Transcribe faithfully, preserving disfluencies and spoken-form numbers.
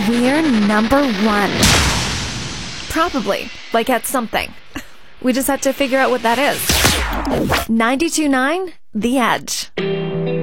We're number one. Probably, like at something. We just have to figure out what that is. ninety-two point nine The Edge.